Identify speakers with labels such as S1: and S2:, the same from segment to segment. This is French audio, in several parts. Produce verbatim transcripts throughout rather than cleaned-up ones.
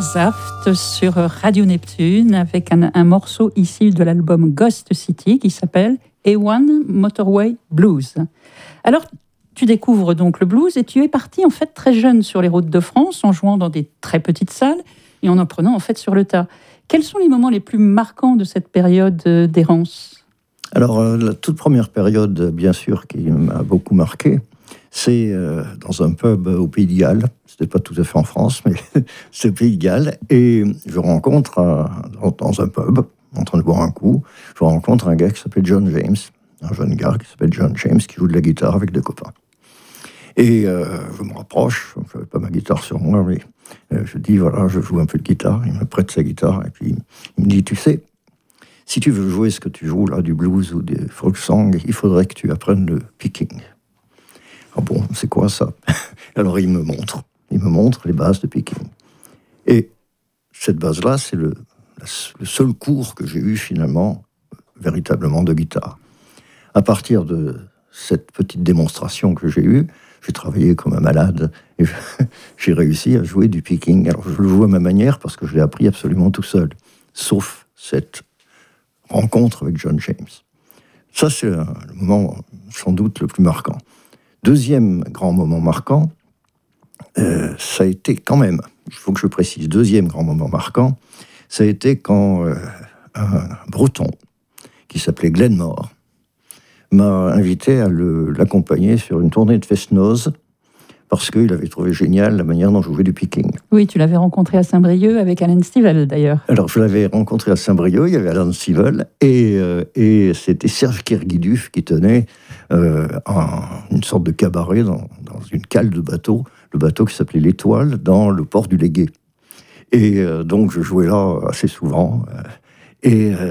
S1: Saft sur Radio Neptune avec un, un morceau issu de l'album Ghost City qui s'appelle A one Motorway Blues. Alors, tu découvres donc le blues et tu es parti en fait très jeune sur les routes de France en jouant dans des très petites salles et en apprenant en fait sur le tas. Quels sont les moments les plus marquants de cette période d'errance ?
S2: Alors, la toute première période, bien sûr, qui m'a beaucoup marqué, c'est euh, dans un pub au Pays de Galles. C'était pas tout à fait en France, mais c'est au Pays de Galles. Et je rencontre, euh, dans, dans un pub, en train de boire un coup, je rencontre un gars qui s'appelle John James, un jeune gars qui s'appelle John James, qui joue de la guitare avec des copains. Et euh, je me rapproche, je n'avais pas ma guitare sur moi, mais euh, je dis, voilà, je joue un peu de guitare. Il me prête sa guitare, et puis il me dit, tu sais, si tu veux jouer ce que tu joues, là, du blues ou des folk songs, il faudrait que tu apprennes le picking. Ah bon, c'est quoi ça ? Alors il me montre, il me montre les bases de picking. Et cette base-là, c'est le, le seul cours que j'ai eu finalement, véritablement de guitare. À partir de cette petite démonstration que j'ai eue, j'ai travaillé comme un malade et j'ai réussi à jouer du picking. Alors je le joue à ma manière parce que je l'ai appris absolument tout seul, sauf cette rencontre avec John James. Ça, c'est le moment sans doute le plus marquant. Deuxième grand moment marquant, euh, ça a été quand même, il faut que je précise, deuxième grand moment marquant, ça a été quand euh, un Breton qui s'appelait Glenn Moore m'a invité à le, l'accompagner sur une tournée de Fest-Noz parce qu'il avait trouvé génial la manière dont je jouais du picking.
S1: Oui, tu l'avais rencontré à Saint-Brieuc avec Alan Stivell, d'ailleurs.
S2: Alors, je l'avais rencontré à Saint-Brieuc, il y avait Alan Stivell, et, euh, et c'était Serge Kerguiduf qui tenait euh, un, une sorte de cabaret dans, dans une cale de bateau, le bateau qui s'appelait l'Étoile, dans le port du Légué. Et euh, donc, je jouais là assez souvent, euh, et euh,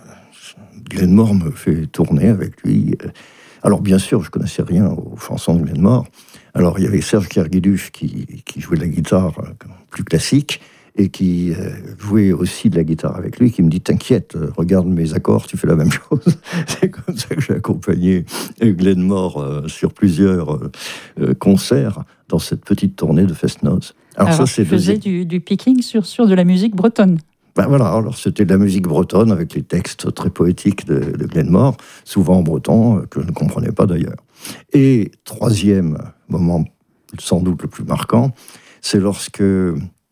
S2: Glenn Moore me fait tourner avec lui. Alors, bien sûr, je connaissais rien aux chansons de Glenn Moore. Alors, il y avait Serge Kerguiduf qui, qui jouait de la guitare euh, plus classique et qui euh, jouait aussi de la guitare avec lui, qui me dit « T'inquiète, euh, regarde mes accords, tu fais la même chose. » C'est comme ça que j'ai accompagné Glenn Moore euh, sur plusieurs euh, euh, concerts dans cette petite tournée de Fest-Noz.
S1: Alors, alors, ça, c'est tu faisais deuxième... du, du picking sur, sur de la musique bretonne.
S2: Ben voilà, alors c'était de la musique bretonne avec les textes très poétiques de, de Glenn Moore, souvent en breton, que je ne comprenais pas d'ailleurs. Et troisième moment, sans doute le plus marquant, c'est lorsque, euh,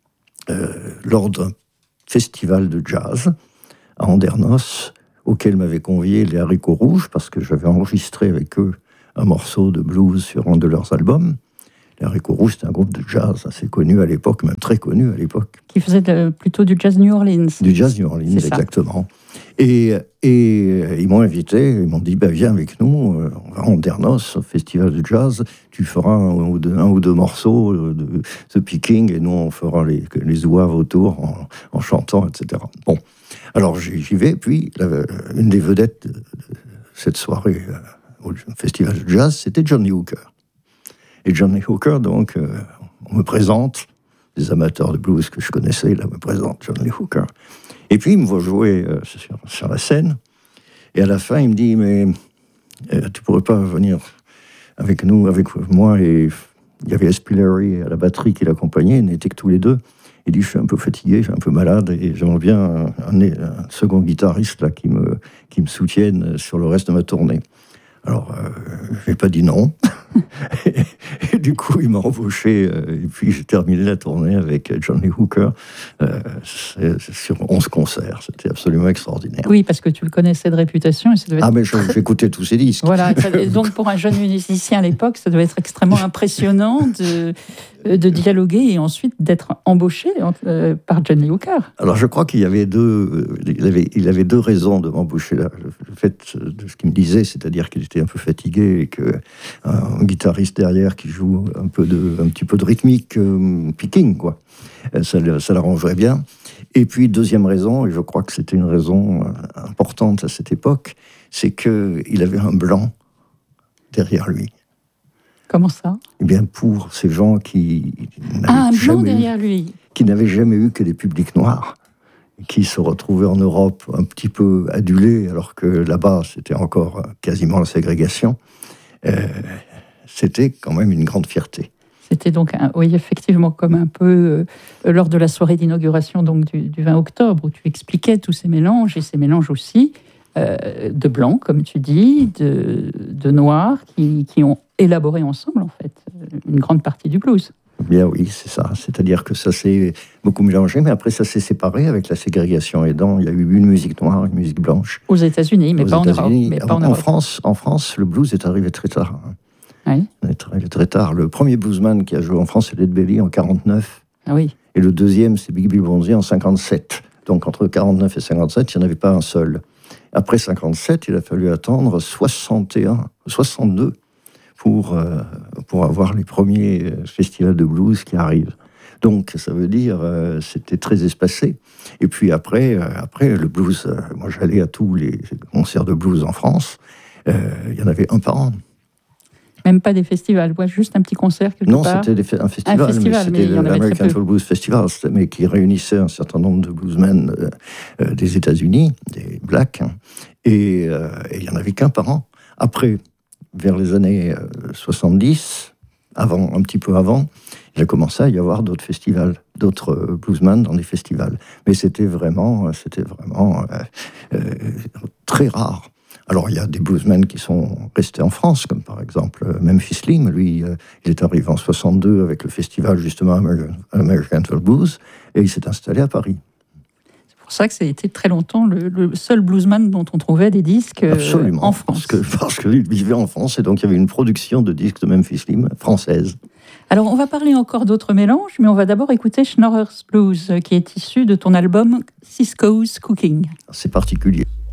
S2: lors d'un festival de jazz à Andernos, auquel m'avaient convié les Haricots Rouges, parce que j'avais enregistré avec eux un morceau de blues sur un de leurs albums. Les Haricots Rouges, c'était un groupe de jazz assez connu à l'époque, même très connu à l'époque.
S1: Qui faisait de, plutôt du jazz New Orleans.
S2: Du jazz New Orleans, exactement. Et, et ils m'ont invité, ils m'ont dit, bah, viens avec nous, on va à Andernos, au festival de jazz, tu feras un ou deux, un ou deux morceaux de, de picking, et nous, on fera les, les zouaves autour en, en chantant, et cetera. Bon, alors j'y vais, puis la, une des vedettes de, de cette soirée au festival de jazz, c'était Johnny Hooker. Et Johnny Hooker, donc, euh, on me présente, des amateurs de blues que je connaissais, là, me présentent Johnny Hooker. Et puis, il me voit jouer euh, sur, sur la scène, et à la fin, il me dit, mais euh, tu pourrais pas venir avec nous, avec moi, et il y avait Espillery à la batterie qui l'accompagnait, ils n'étaient que tous les deux. Il dit, je suis un peu fatigué, je suis un peu malade, et j'aimerais bien un, un, un second guitariste là, qui, me, qui me soutienne sur le reste de ma tournée. Alors, euh, je n'ai pas dit non. et, et du coup, il m'a embauché. Euh, et puis, j'ai terminé la tournée avec Johnny Hooker euh, sur onze concerts. C'était absolument extraordinaire.
S1: Oui, parce que tu le connaissais de réputation. Et ça devait être...
S2: Ah, mais je, j'écoutais tous ses disques.
S1: Voilà. Ça, donc, pour un jeune musicien à l'époque, ça devait être extrêmement impressionnant de, de dialoguer et ensuite d'être embauché euh, par Johnny Hooker.
S2: Alors, je crois qu'il y avait deux, il avait, il avait deux raisons de m'embaucher. Là. Le fait de ce qu'il me disait, c'est-à-dire qu'il était un peu fatigué et que un guitariste derrière qui joue un peu de, un petit peu de rythmique euh, picking, quoi. Ça, ça l'arrangerait bien. Et puis deuxième raison, et je crois que c'était une raison importante à cette époque, c'est que il avait un blanc derrière lui.
S1: Comment ça ?
S2: Eh bien, pour ces gens qui n'avaient
S1: ah, un blanc
S2: jamais
S1: derrière
S2: eu,
S1: lui,
S2: qui n'avaient jamais eu que des publics noirs, qui se retrouvaient en Europe un petit peu adulés, alors que là-bas c'était encore quasiment la ségrégation. Euh, c'était quand même une grande fierté.
S1: C'était donc, un, oui, effectivement, comme un peu euh, lors de la soirée d'inauguration donc du, du vingt octobre, où tu expliquais tous ces mélanges, et ces mélanges aussi euh, de blanc, comme tu dis, de, de noir, qui, qui ont élaboré ensemble, en fait, une grande partie du blues.
S2: Bien oui, c'est ça. C'est-à-dire que ça s'est beaucoup mélangé, mais après ça s'est séparé avec la ségrégation aidant. Il y a eu une musique noire, une musique blanche.
S1: Aux États-unis, mais, pas en, Europe, mais pas en, en Europe.
S2: France, en France, le blues est arrivé très tard.
S1: Oui.
S2: Il est arrivé très tard. Le premier bluesman qui a joué en France, c'est Led Belly en quarante-neuf.
S1: Ah oui.
S2: Et le deuxième, c'est Big Bill Bonzi en cinquante-sept. Donc entre quarante-neuf et cinquante-sept, il n'y en avait pas un seul. Après cinquante-sept, il a fallu attendre soixante et un, soixante-deux pour, euh, pour avoir les premiers festivals de blues qui arrivent. Donc ça veut dire euh, c'était très espacé. Et puis après, euh, après le blues, euh, moi j'allais à tous les concerts de blues en France. Euh, il y en avait un par an.
S1: Même pas des festivals, ouais, juste un petit concert quelque
S2: non,
S1: part.
S2: Non, c'était des, un festival,
S1: un festival
S2: mais c'était l'American Folk Blues Festival, mais qui réunissait un certain nombre de bluesmen euh, euh, des États-Unis, des blacks, hein, et euh, il n'y en avait qu'un par an. Après, vers les années euh, soixante-dix, avant, un petit peu avant, il a commencé à y avoir d'autres festivals, d'autres euh, bluesmen dans des festivals. Mais c'était vraiment, c'était vraiment euh, euh, très rare. Alors, il y a des bluesmen qui sont restés en France, comme par exemple Memphis Slim. Lui, euh, il est arrivé en soixante-deux avec le festival, justement, American, American Folk Blues, et il s'est installé à Paris.
S1: C'est pour ça que ça a été très longtemps le, le seul bluesman dont on trouvait des disques euh,
S2: Absolument,
S1: en France.
S2: Parce que, parce qu'il vivait en France, et donc il y avait une production de disques de Memphis Slim française.
S1: Alors, on va parler encore d'autres mélanges, mais on va d'abord écouter Schnorrer's Blues, qui est issu de ton album Cisco's Cooking.
S2: C'est particulier.